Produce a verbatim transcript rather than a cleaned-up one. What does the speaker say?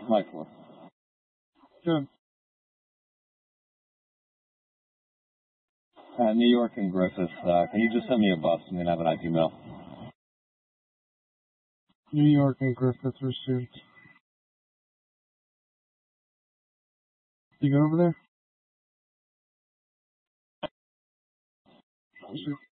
Michael. Good. Uh, New York and Griffith. Uh, can you just send me a bus? I'm gonna have an I P mail. New York and Griffith received. You go over there?